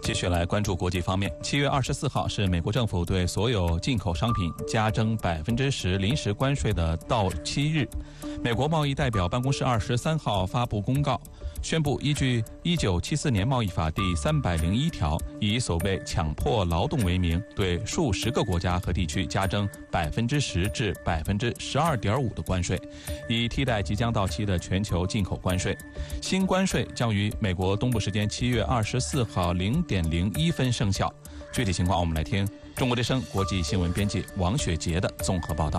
继续来关注国际方面。7月24号是美国政府对所有进口商品加征10%临时关税的到期日。美国贸易代表办公室23号发布公告，宣布依据1974年贸易法第301条，以所谓强迫劳动为名，对数十个国家和地区加征10%至12.5%的关税，以替代即将到期的全球进口关税。新关税将于美国东部时间7月24号0.01分生效。具体情况我们来听中国之声国际新闻编辑王雪杰的综合报道。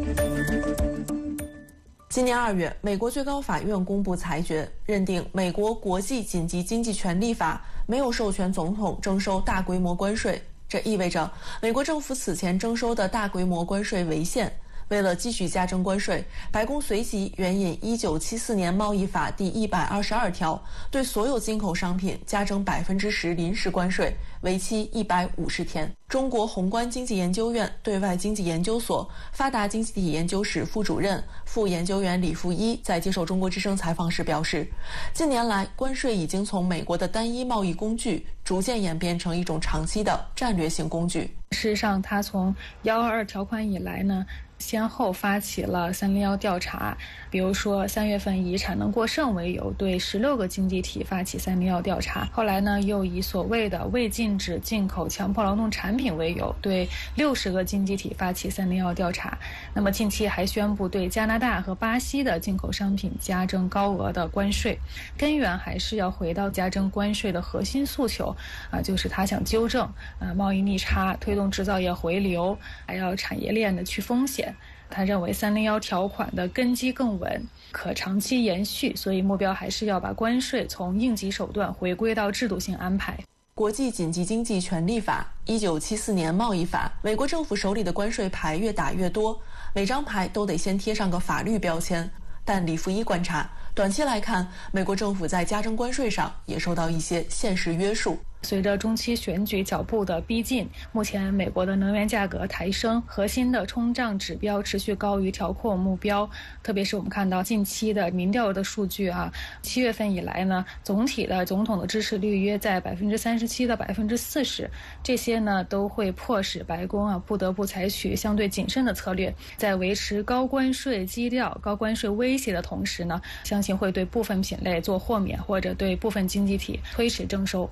今年2月，美国最高法院公布裁决，认定美国国际紧急经济权利法没有授权总统征收大规模关税，这意味着美国政府此前征收的大规模关税违宪。为了继续加征关税，白宫随即援引1974年贸易法第122条，对所有进口商品加征10%临时关税，为期150天。中国宏观经济研究院对外经济研究所发达经济体研究室副主任、副研究员李富一在接受中国之声采访时表示，近年来关税已经从美国的单一贸易工具逐渐演变成一种长期的战略性工具。 事实上，它从122条款以来呢，先后发起了301调查，比如说3月份以产能过剩为由，对16个经济体发起301调查，后来呢又以所谓的未禁止进口强迫劳动产品为由，对60个经济体发起301调查。那么近期还宣布对加拿大和巴西的进口商品加征高额的关税，根源还是要回到加征关税的核心诉求就是他想纠正贸易逆差，推动制造业回流，还要产业链的去风险。他认为301条款的根基更稳，可长期延续，所以目标还是要把关税从应急手段回归到制度性安排。 国际紧急经济权利法、1974年贸易法，美国政府手里的关税牌越打越多，每张牌都得先贴上个法律标签。但李富一观察，短期来看，美国政府在加征关税上也受到一些现实约束。 随着中期选举脚步的逼近，目前美国的能源价格抬升，核心的通胀指标持续高于调控目标。特别是我们看到近期的民调的数据7月份以来呢，总体的总统的支持率约在37%到40%，这些呢都会迫使白宫不得不采取相对谨慎的策略，在维持高关税基调、高关税威胁的同时呢，相信会对部分品类做豁免，或者对部分经济体推迟征收。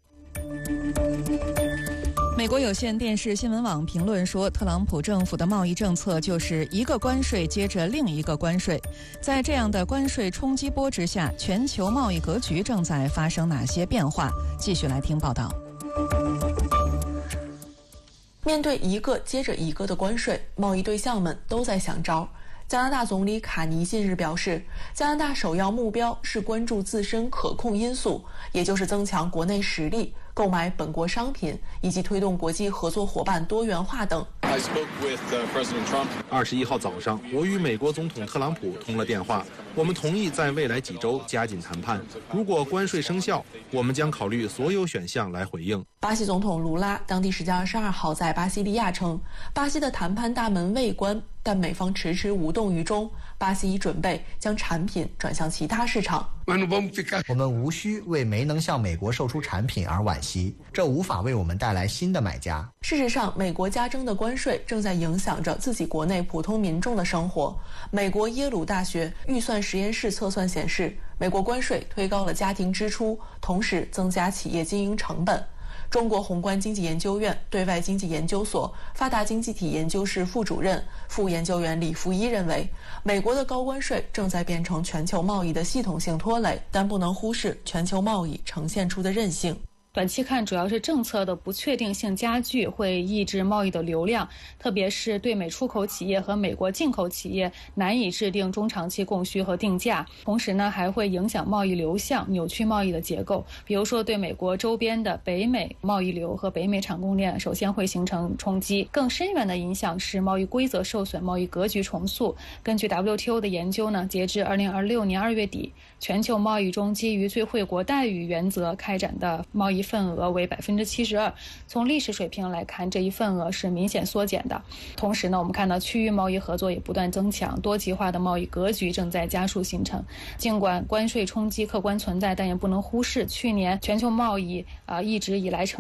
美国有线电视新闻网评论说，特朗普政府的贸易政策就是一个关税接着另一个关税。在这样的关税冲击波之下，全球贸易格局正在发生哪些变化？继续来听报道。 面对一个接着一个的关税，贸易对象们都在想招。加拿大总理卡尼近日表示，加拿大首要目标是关注自身可控因素，也就是增强国内实力，购买本国商品，以及推动国际合作伙伴多元化等。 21号早上，我与美国总统特朗普通了电话，我们同意在未来几周加紧谈判。如果关税生效，我们将考虑所有选项来回应。 巴西总统卢拉当地时间22号在巴西利亚称，巴西的谈判大门未关，但美方迟迟无动于衷，巴西已准备将产品转向其他市场。 我们无需为没能向美国售出产品而惋惜，这无法为我们带来新的买家。 事实上，美国加征的关税正在影响着自己国内普通民众的生活。美国耶鲁大学预算实验室测算显示，美国关税推高了家庭支出，同时增加企业经营成本。中国宏观经济研究院对外经济研究所发达经济体研究室副主任、副研究员李富一认为，美国的高关税正在变成全球贸易的系统性拖累，但不能忽视全球贸易呈现出的韧性。 短期看，主要是政策的不确定性加剧，会抑制贸易的流量，特别是对美出口企业和美国进口企业难以制定中长期供需和定价。同时呢，还会影响贸易流向，扭曲贸易的结构。比如说，对美国周边的北美贸易流和北美产供链，首先会形成冲击。更深远的影响是贸易规则受损，贸易格局重塑。根据 WTO 的研究呢，截至2026年2月底，全球贸易中基于最惠国待遇原则开展的贸易易份额为72%。从历史水平来看，这一份额是明显缩减的。同时呢，我们看到区域贸易合作也不断增强，多极化的贸易格局正在加速形成。尽管关税冲击客观存在，但也不能忽视去年全球贸易一直以来呈